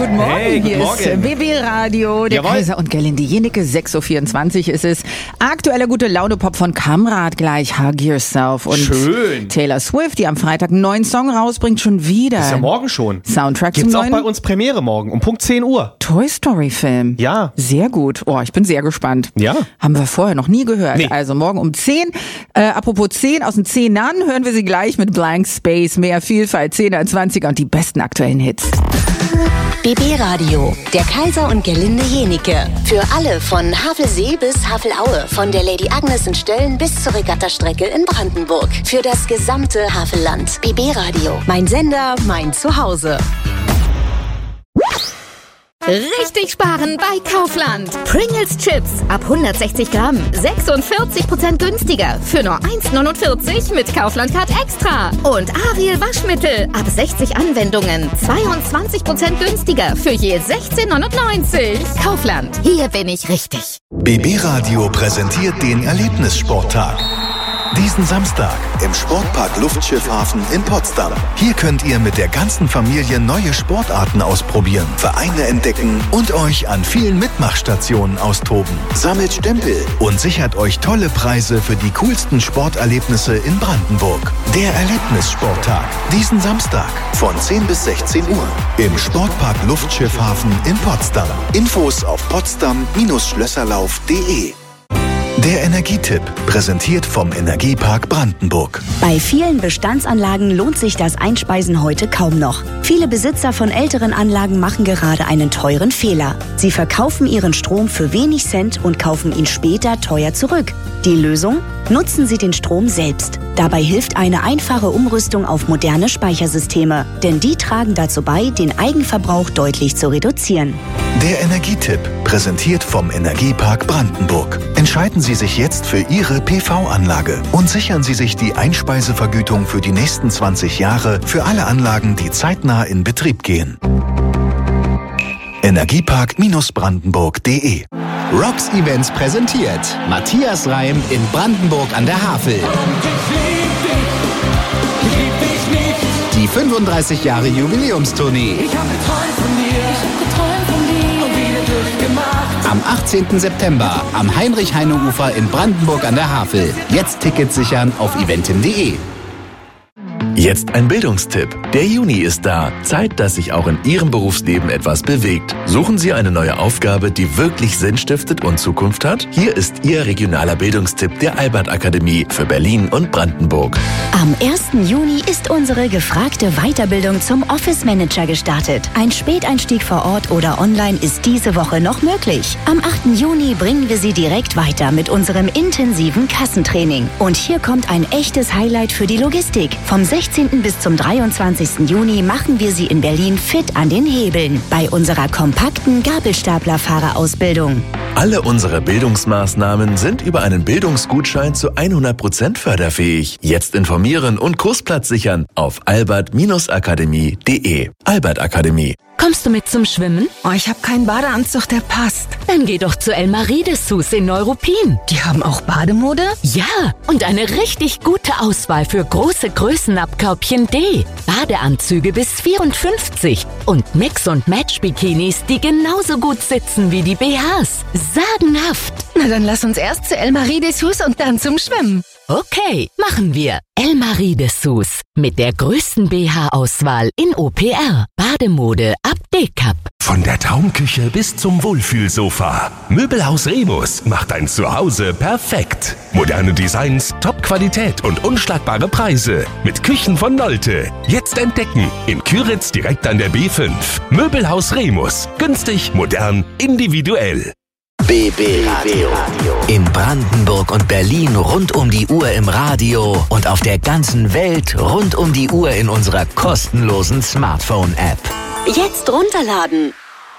guten Morgen. Hey, Hier guten ist BB Radio, der Kaiser und Gerlinde Jenecke, 6.24 Uhr ist es. Aktueller gute Laune-Pop von Kamrat gleich, Hug Yourself. Und schön. Taylor Swift, die am Freitag einen neuen Song rausbringt, schon wieder. Ist ja morgen schon. Soundtrack Gibt's zum auch neuen bei uns Premiere morgen um Punkt 10 Uhr. Toy Story Film. Ja. Sehr gut. Oh, ich bin sehr gespannt. Ja. Haben wir vorher noch nie gehört. Nee. Also morgen um 10. Apropos 10, aus den 10ern hören wir sie gleich mit Blank Space. Mehr Vielfalt, 10er, 20er und die besten aktuellen Hits. BB Radio, der Kaiser und Gerlinde Jenecke. Für alle von Havelsee bis Havelaue, von der Lady Agnes in Stölln bis zur Regattastrecke in Brandenburg. Für das gesamte Havelland. BB Radio, mein Sender, mein Zuhause. Richtig sparen bei Kaufland. Pringles Chips ab 160 Gramm, 46% günstiger für nur 1,49 mit Kaufland Card Extra. Und Ariel Waschmittel ab 60 Anwendungen, 22% günstiger für je 16,99. Kaufland, hier bin ich richtig. BB Radio präsentiert den Erlebnissporttag. Diesen Samstag im Sportpark Luftschiffhafen in Potsdam. Hier könnt ihr mit der ganzen Familie neue Sportarten ausprobieren, Vereine entdecken und euch an vielen Mitmachstationen austoben. Sammelt Stempel und sichert euch tolle Preise für die coolsten Sporterlebnisse in Brandenburg. Der Erlebnissporttag. Diesen Samstag von 10 bis 16 Uhr im Sportpark Luftschiffhafen in Potsdam. Infos auf potsdam-schlösserlauf.de. Der Energietipp, präsentiert vom Energiepark Brandenburg. Bei vielen Bestandsanlagen lohnt sich das Einspeisen heute kaum noch. Viele Besitzer von älteren Anlagen machen gerade einen teuren Fehler. Sie verkaufen ihren Strom für wenig Cent und kaufen ihn später teuer zurück. Die Lösung? Nutzen Sie den Strom selbst. Dabei hilft eine einfache Umrüstung auf moderne Speichersysteme, denn die tragen dazu bei, den Eigenverbrauch deutlich zu reduzieren. Der Energietipp, präsentiert vom Energiepark Brandenburg. Entscheiden Sie sich jetzt für Ihre PV-Anlage und sichern Sie sich die Einspeisevergütung für die nächsten 20 Jahre für alle Anlagen, die zeitnah in Betrieb gehen. Energiepark-brandenburg.de. Rocks Events präsentiert Matthias Reim in Brandenburg an der Havel. Die 35 Jahre Jubiläumstournee. Am 18. September am Heinrich-Heine-Ufer in Brandenburg an der Havel. Jetzt Tickets sichern auf eventim.de. Jetzt ein Bildungstipp. Der Juni ist da. Zeit, dass sich auch in Ihrem Berufsleben etwas bewegt. Suchen Sie eine neue Aufgabe, die wirklich Sinn stiftet und Zukunft hat? Hier ist Ihr regionaler Bildungstipp der Albert Akademie für Berlin und Brandenburg. Am 1. Juni ist unsere gefragte Weiterbildung zum Office Manager gestartet. Ein Späteinstieg vor Ort oder online ist diese Woche noch möglich. Am 8. Juni bringen wir Sie direkt weiter mit unserem intensiven Kassentraining. Und hier kommt ein echtes Highlight für die Logistik. Vom 16. bis zum 23. Juni machen wir Sie in Berlin fit an den Hebeln bei unserer kompakten Gabelstaplerfahrerausbildung. Alle unsere Bildungsmaßnahmen sind über einen Bildungsgutschein zu 100% förderfähig. Jetzt informieren und Kursplatz sichern auf albert-akademie.de. Albert Akademie. Kommst du mit zum Schwimmen? Oh, ich habe keinen Badeanzug, der passt. Dann geh doch zu Elmarie Dessous in Neuruppin. Die haben auch Bademode? Ja, und eine richtig gute Auswahl für große Größen ab Körbchen D. Badeanzüge bis 54 und Mix- und Match-Bikinis, die genauso gut sitzen wie die BHs. Sagenhaft. Na, dann lass uns erst zu Elmarie Dessous und dann zum Schwimmen. Okay, machen wir. Elmarie Dessous mit der größten BH-Auswahl in OPR. Bademode ab D-Cup. Von der Traumküche bis zum Wohlfühlsofa. Möbelhaus Remus macht ein Zuhause perfekt. Moderne Designs, Top-Qualität und unschlagbare Preise. Mit Küchen von Nolte. Jetzt entdecken. In Küritz direkt an der B5. Möbelhaus Remus. Günstig, modern, individuell. BB Radio. In Brandenburg und Berlin rund um die Uhr im Radio und auf der ganzen Welt rund um die Uhr in unserer kostenlosen Smartphone-App. Jetzt runterladen.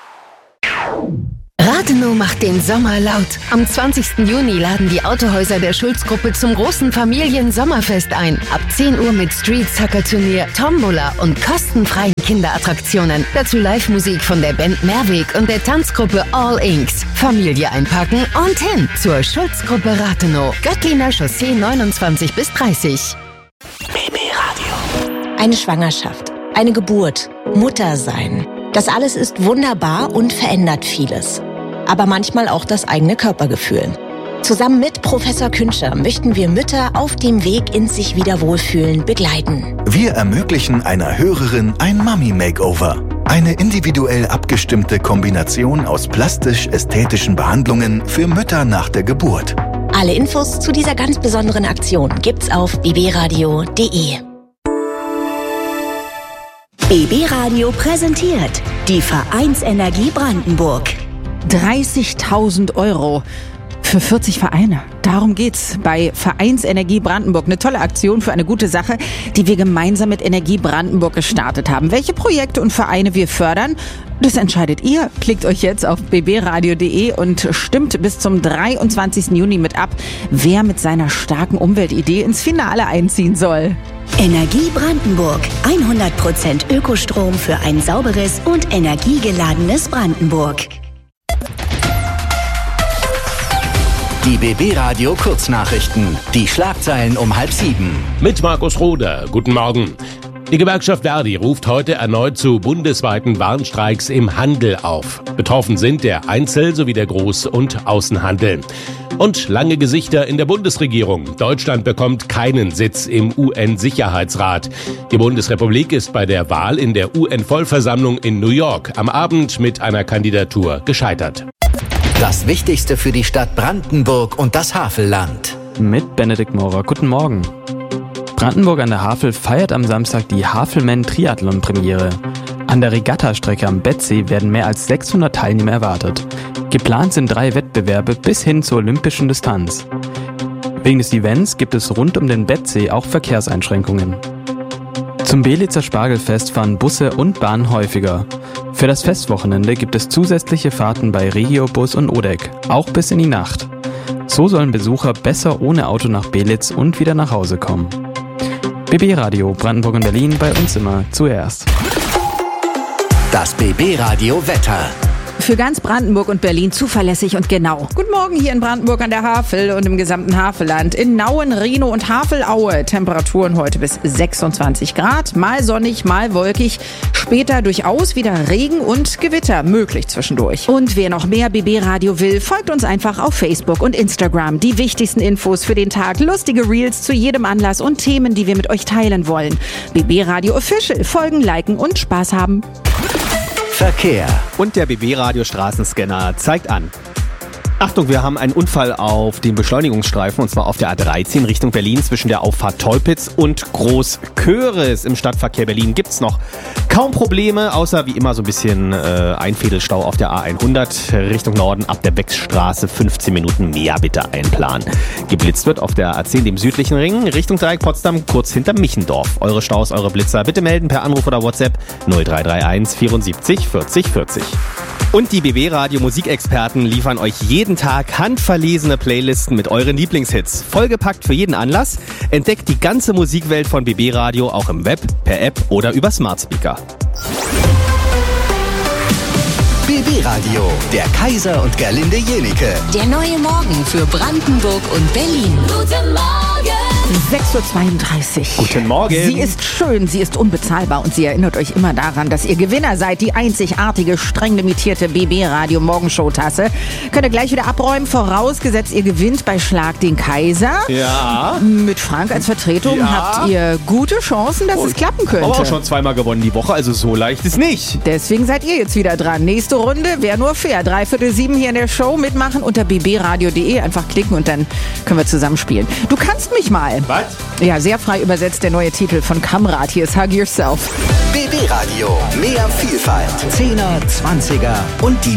Rathenow macht den Sommer laut. Am 20. Juni laden die Autohäuser der Schulz-Gruppe zum großen Familien-Sommerfest ein. Ab 10 Uhr mit Street-Sucker-Turnier, Tombola und kostenfreien Kinderattraktionen. Dazu Live-Musik von der Band Mehrweg und der Tanzgruppe All Inks. Familie einpacken und hin zur Schulz-Gruppe Rathenow. Göttliner Chaussee 29 bis 30. BB Radio. Eine Schwangerschaft, eine Geburt, Mutter sein. Das alles ist wunderbar und verändert vieles. Aber manchmal auch das eigene Körpergefühl. Zusammen mit Professor Künscher möchten wir Mütter auf dem Weg ins sich wieder wohlfühlen begleiten. Wir ermöglichen einer Hörerin ein Mami-Makeover. Eine individuell abgestimmte Kombination aus plastisch-ästhetischen Behandlungen für Mütter nach der Geburt. Alle Infos zu dieser ganz besonderen Aktion gibt's auf bbradio.de. BB Radio präsentiert die Vereinsenergie Brandenburg. 30.000 Euro für 40 Vereine. Darum geht's bei Vereinsenergie Brandenburg. Eine tolle Aktion für eine gute Sache, die wir gemeinsam mit Energie Brandenburg gestartet haben. Welche Projekte und Vereine wir fördern, das entscheidet ihr. Klickt euch jetzt auf bbradio.de und stimmt bis zum 23. Juni mit ab, wer mit seiner starken Umweltidee ins Finale einziehen soll. Energie Brandenburg. 100% Ökostrom für ein sauberes und energiegeladenes Brandenburg. Die BB Radio Kurznachrichten. Die Schlagzeilen um 6:30. Mit Markus Roder. Guten Morgen. Die Gewerkschaft Verdi ruft heute erneut zu bundesweiten Warnstreiks im Handel auf. Betroffen sind der Einzel- sowie der Groß- und Außenhandel. Und lange Gesichter in der Bundesregierung. Deutschland bekommt keinen Sitz im UN-Sicherheitsrat. Die Bundesrepublik ist bei der Wahl in der UN-Vollversammlung in New York am Abend mit einer Kandidatur gescheitert. Das Wichtigste für die Stadt Brandenburg und das Havelland. Mit Benedikt Maurer. Guten Morgen. Brandenburg an der Havel feiert am Samstag die Havelman-Triathlon-Premiere. An der Regattastrecke am Bettsee werden mehr als 600 Teilnehmer erwartet. Geplant sind 3 Wettbewerbe bis hin zur olympischen Distanz. Wegen des Events gibt es rund um den Bettsee auch Verkehrseinschränkungen. Zum Belitzer Spargelfest fahren Busse und Bahnen häufiger. Für das Festwochenende gibt es zusätzliche Fahrten bei Regiobus und Odeck, auch bis in die Nacht. So sollen Besucher besser ohne Auto nach Belitz und wieder nach Hause kommen. BB Radio Brandenburg und Berlin, bei uns immer zuerst. Das BB Radio Wetter. Für ganz Brandenburg und Berlin zuverlässig und genau. Guten Morgen hier in Brandenburg an der Havel und im gesamten Havelland. In Nauen, Rhinow und Havelaue. Temperaturen heute bis 26 Grad. Mal sonnig, mal wolkig. Später durchaus wieder Regen und Gewitter möglich zwischendurch. Und wer noch mehr BB Radio will, folgt uns einfach auf Facebook und Instagram. Die wichtigsten Infos für den Tag, lustige Reels zu jedem Anlass und Themen, die wir mit euch teilen wollen. BB Radio Official. Folgen, liken und Spaß haben. Verkehr. Und der BB-Radio Straßenscanner zeigt an. Achtung, wir haben einen Unfall auf dem Beschleunigungsstreifen, und zwar auf der A13 Richtung Berlin zwischen der Auffahrt Teupitz und Großköris. Im Stadtverkehr Berlin gibt's noch kaum Probleme, außer wie immer so ein bisschen Einfädelstau auf der A100 Richtung Norden ab der Beckstraße. 15 Minuten mehr bitte einplanen. Geblitzt wird auf der A10, dem südlichen Ring, Richtung Dreieck Potsdam, kurz hinter Michendorf. Eure Staus, eure Blitzer bitte melden per Anruf oder WhatsApp 0331 74 40 40. Und die BB-Radio Musikexperten liefern euch jeden Tag handverlesene Playlisten mit euren Lieblingshits. Vollgepackt für jeden Anlass. Entdeckt die ganze Musikwelt von BB-Radio auch im Web, per App oder über Smart Speaker. BB-Radio, der Kaiser und Gerlinde Jenike. Der neue Morgen für Brandenburg und Berlin. Guten Morgen! 6.32 Uhr. Guten Morgen. Sie ist schön, sie ist unbezahlbar und sie erinnert euch immer daran, dass ihr Gewinner seid. Die einzigartige, streng limitierte BB-Radio Morgenshow-Tasse. Könnt ihr gleich wieder abräumen, vorausgesetzt ihr gewinnt bei Schlag den Kaiser. Ja. Mit Frank als Vertretung habt ihr gute Chancen, dass es klappen könnte. Aber auch schon zweimal gewonnen die Woche, also so leicht ist nicht. Deswegen seid ihr jetzt wieder dran. Nächste Runde wäre nur fair. 6:45 hier in der Show mitmachen unter bbradio.de. Einfach klicken und dann können wir zusammen spielen. Du kannst mich mal. Was? Ja, sehr frei übersetzt der neue Titel von Kamrat. Hier ist Hug Yourself. BB Radio, mehr Vielfalt. 10er, 20er und die